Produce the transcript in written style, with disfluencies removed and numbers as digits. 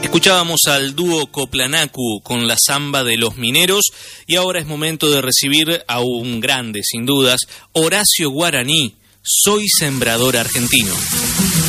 Escuchábamos al dúo Coplanacu con la samba de los mineros y ahora es momento de recibir a un grande, sin dudas, Horacio Guaraní, Soy Sembrador Argentino.